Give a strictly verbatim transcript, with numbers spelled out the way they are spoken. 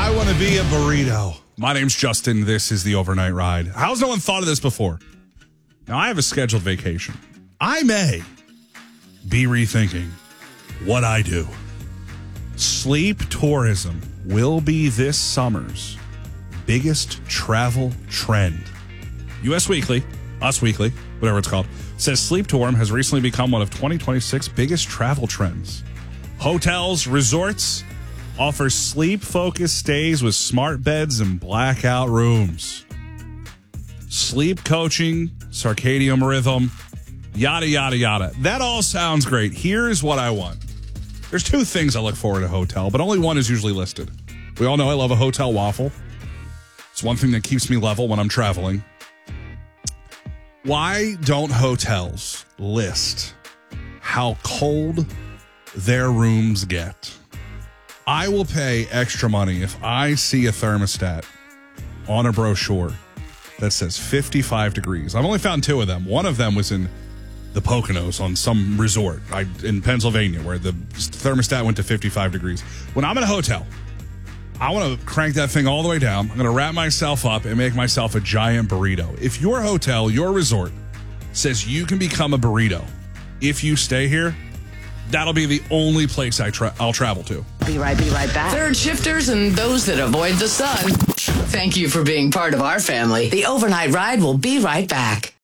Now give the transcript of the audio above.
I want to be a burrito. My name's Justin. This is the Overnight Ride. How's no one thought of this before? Now, I have a scheduled vacation. I may be rethinking what I do. Sleep tourism will be this summer's biggest travel trend. U S Weekly, Us Weekly, whatever it's called, says sleep tourism has recently become one of twenty twenty-six biggest travel trends. Hotels, resorts offer sleep-focused stays with smart beds and blackout rooms. Sleep coaching, circadian rhythm, yada, yada, yada. That all sounds great. Here's what I want. There's two things I look for in a hotel, but only one is usually listed. We all know I love a hotel waffle. It's one thing that keeps me level when I'm traveling. Why don't hotels list how cold their rooms get? I will pay extra money if I see a thermostat on a brochure that says fifty-five degrees. I've only found two of them. One of them was in the Poconos on some resort I, in Pennsylvania where the thermostat went to fifty-five degrees. When I'm in a hotel, I want to crank that thing all the way down. I'm going to wrap myself up and make myself a giant burrito. If your hotel, your resort, says you can become a burrito if you stay here, that'll be the only place I tra- I'll travel to. Be right, be right back. Third shifters and those that avoid the sun. Thank you for being part of our family. The Overnight Ride will be right back.